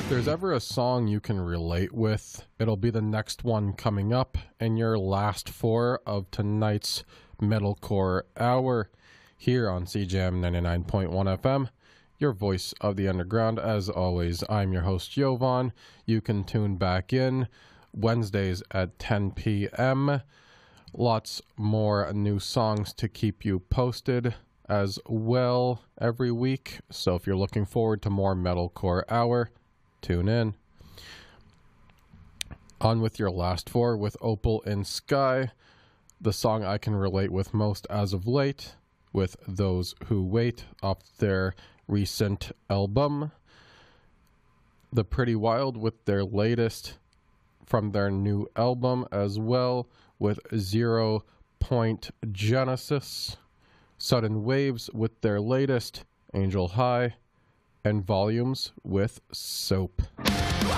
If there's ever a song you can relate with, it'll be the next one coming up in your last four of tonight's Metalcore Hour here on CJAM 99.1 FM, your voice of the underground. As always, I'm your host, Jovan. You can tune back in Wednesdays at 10 p.m. Lots more new songs to keep you posted as well every week. So if you're looking forward to more Metalcore Hour, tune in. On with your last four with Opal in Sky, the song I can relate with most as of late, with Those Who Wait off their recent album. The Pretty Wild with their latest from their new album as well, with 0 Point Genesis. Sudden Waves with their latest, Angel High, and Volumes with Soap.